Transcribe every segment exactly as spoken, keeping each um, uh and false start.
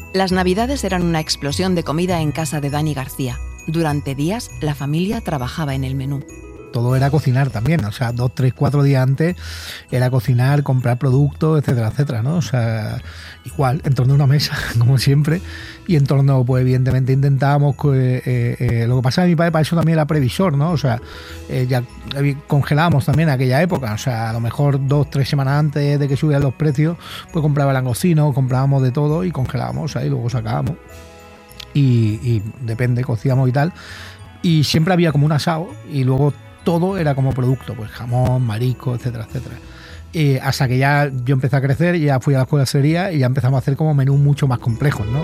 Las Navidades eran una explosión de comida en casa de Dani García. Durante días, la familia trabajaba en el menú. Todo era cocinar también, o sea, dos, tres, cuatro días antes era cocinar, comprar productos, etcétera, etcétera, ¿no? O sea, igual, en torno a una mesa, como siempre, y en torno, pues evidentemente intentábamos, eh, eh, lo que pasaba de mi padre, para eso también era previsor, ¿no? O sea, eh, ya congelábamos también en aquella época, o sea, a lo mejor dos, tres semanas antes de que subieran los precios, pues compraba langostino, comprábamos de todo y congelábamos, ahí luego sacábamos. Y, y depende, cocíamos y tal, y siempre había como un asado, y luego todo era como producto, pues jamón, marisco, etcétera, etcétera. Eh, hasta que ya yo empecé a crecer, ya fui a la escuela de hostelería y ya empezamos a hacer como menús mucho más complejos, ¿no?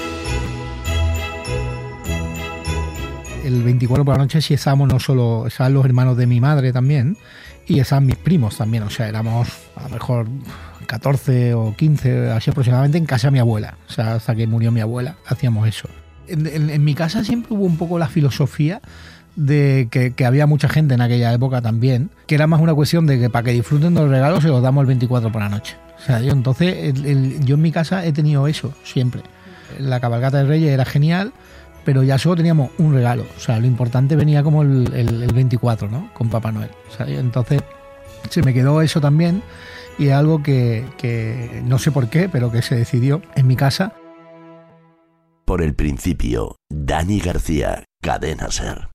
El veinticuatro por la noche sí estábamos, no solo, estaban los hermanos de mi madre también, y estaban mis primos también, o sea, éramos a lo mejor catorce o quince, así aproximadamente, en casa de mi abuela, o sea, hasta que murió mi abuela, hacíamos eso. En, en, en mi casa siempre hubo un poco la filosofía de que, que había mucha gente en aquella época también, que era más una cuestión de que para que disfruten de los regalos se los damos el veinticuatro por la noche. O sea, yo entonces, el, el, yo en mi casa he tenido eso siempre. La cabalgata de Reyes era genial, pero ya solo teníamos un regalo. O sea, lo importante venía como el, el, el veinticuatro, ¿no? Con Papá Noel. O sea, entonces se me quedó eso también, y es algo que, que no sé por qué, pero que se decidió en mi casa. Por el principio, Dani García, Cadena Ser.